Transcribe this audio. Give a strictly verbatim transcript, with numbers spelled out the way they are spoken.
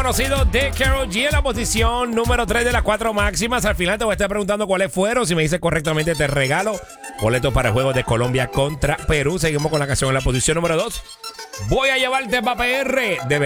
conocido de Karol G en la posición número tres de las cuatro máximas. Al final te voy a estar preguntando cuáles fueron. Si me dices correctamente, te regalo boletos para el juego de Colombia contra Perú. Seguimos con la canción en la posición número dos. Voy a llevarte pa' P R. De